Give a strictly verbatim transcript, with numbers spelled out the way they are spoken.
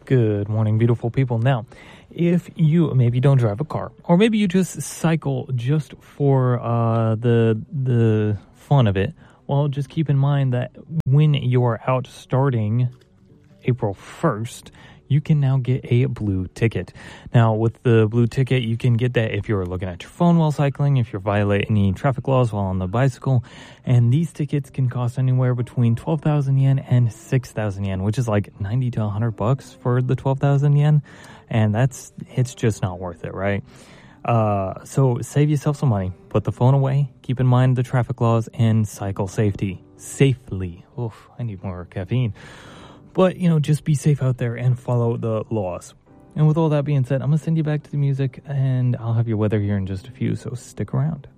Good morning, beautiful people. Now, if you maybe don't drive a car, or maybe you just cycle just for uh, the the fun of it, well, just keep in mind that when you are out starting April first, you can now get a blue ticket. Now, with the blue ticket, you can get that if you're looking at your phone while cycling, if you're violating any traffic laws while on the bicycle. And these tickets can cost anywhere between twelve thousand yen and six thousand yen, which is like ninety to one hundred bucks for the twelve thousand yen. And that's, it's just not worth it, right? Uh, so save yourself some money, put the phone away, keep in mind the traffic laws, and cycle safety safely. Oof, I need more caffeine. But, you know, just be safe out there and follow the laws. And with all that being said, I'm going to send you back to the music, and I'll have your weather here in just a few, so stick around.